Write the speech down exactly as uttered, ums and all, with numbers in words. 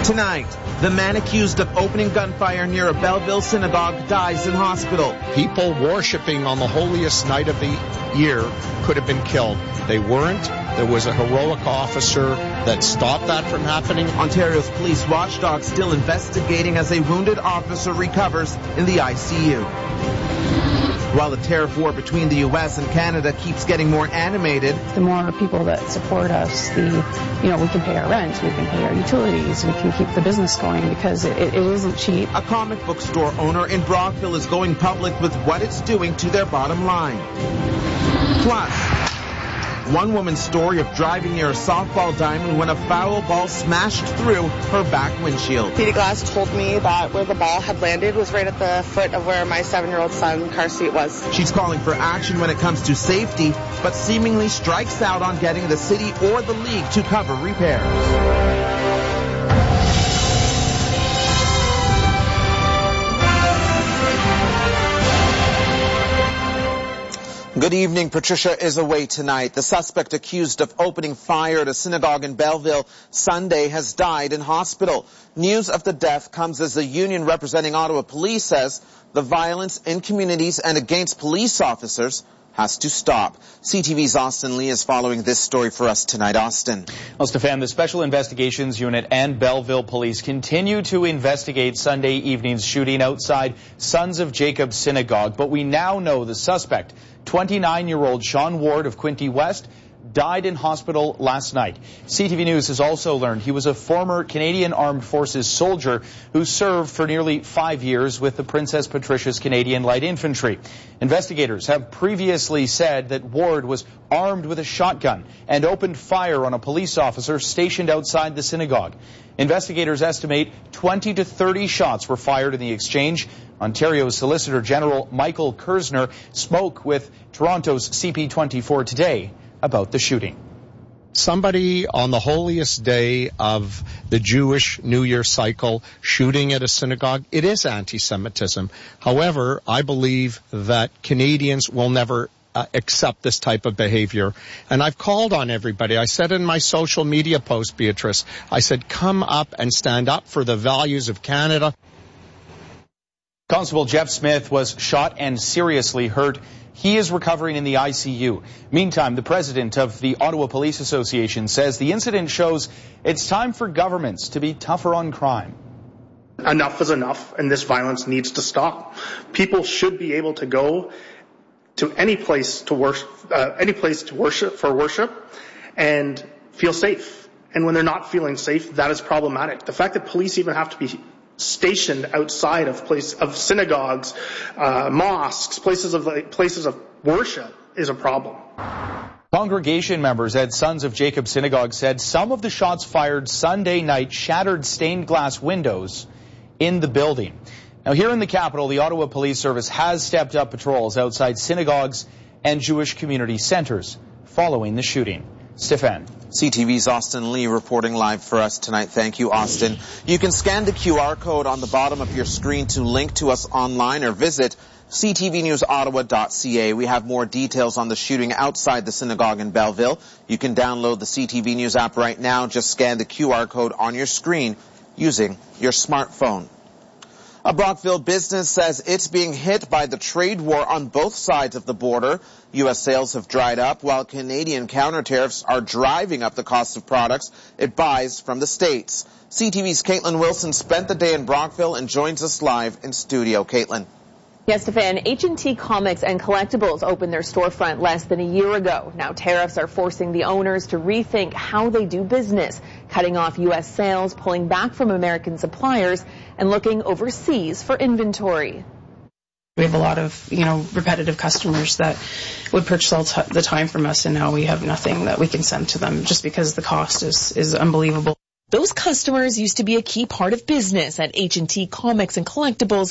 Tonight, the man accused of opening gunfire near a Belleville synagogue dies in hospital. People worshiping on the holiest night of the year could have been killed. They weren't. There was a heroic officer that stopped that from happening. Ontario's police watchdog still investigating as a wounded officer recovers in the I C U. While the tariff war between the U S and Canada keeps getting more animated, the more people that support us, the, you know, we can pay our rent, we can pay our utilities, we can keep the business going because it, it isn't cheap. A comic book store owner in Brockville is going public with what it's doing to their bottom line. Plus, one woman's story of driving near a softball diamond when a foul ball smashed through her back windshield. Peter Glass told me that where the ball had landed was right at the foot of where my seven-year-old son car seat was. She's calling for action when it comes to safety, but seemingly strikes out on getting the city or the league to cover repairs. Good evening. Patricia is away tonight. The suspect accused of opening fire at a synagogue in Belleville Sunday has died in hospital. News of the death comes as a union representing Ottawa Police says the violence in communities and against police officers has to stop. C T V's Austin Lee is following this story for us tonight. Austin. Well, Stefan, the Special Investigations Unit and Belleville Police continue to investigate Sunday evening's shooting outside Sons of Jacob Synagogue, but we now know the suspect, twenty-nine-year-old Sean Ward of Quinte West, died in hospital last night. C T V News has also learned he was a former Canadian Armed Forces soldier who served for nearly five years with the Princess Patricia's Canadian Light Infantry. Investigators have previously said that Ward was armed with a shotgun and opened fire on a police officer stationed outside the synagogue. Investigators estimate twenty to thirty shots were fired in the exchange. Ontario's Solicitor General Michael Kersner spoke with Toronto's C P twenty-four today about the shooting. Somebody on the holiest day of the Jewish New Year cycle shooting at a synagogue, it is anti-Semitism. However, I believe that Canadians will never uh, accept this type of behavior. And I've called on everybody. I said in my social media post, Beatrice, I said, come up and stand up for the values of Canada. Constable Jeff Smith was shot and seriously hurt. He is recovering in the I C U. Meantime, the president of the Ottawa Police Association says the incident shows it's time for governments to be tougher on crime. Enough is enough, and this violence needs to stop. People should be able to go to any place to worship, uh, any place to worship for worship, and feel safe. And when they're not feeling safe, that is problematic. The fact that police even have to be stationed outside of place of synagogues, uh, mosques, places of like, places of worship is a problem. Congregation members at Sons of Jacob Synagogue said some of the shots fired Sunday night shattered stained glass windows in the building. Now, here in the capital, the Ottawa Police Service has stepped up patrols outside synagogues and Jewish community centers following the shooting. Stefan. C T V's Austin Lee reporting live for us tonight. Thank you, Austin. You can scan the Q R code on the bottom of your screen to link to us online or visit c t v news ottawa dot c a. We have more details on the shooting outside the synagogue in Belleville. You can download the C T V News app right now. Just scan the Q R code on your screen using your smartphone. A Brockville business says it's being hit by the trade war on both sides of the border. U S sales have dried up while Canadian counter-tariffs are driving up the cost of products it buys from the States. C T V's Caitlin Wilson spent the day in Brockville and joins us live in studio. Caitlin. Yes, Stefan, H and T Comics and Collectibles opened their storefront less than a year ago. Now tariffs are forcing the owners to rethink how they do business, cutting off U S sales, pulling back from American suppliers, and looking overseas for inventory. We have a lot of, you know, repetitive customers that would purchase all t- the time from us, and now we have nothing that we can send to them just because the cost is, is unbelievable. Those customers used to be a key part of business at H and T Comics and Collectibles,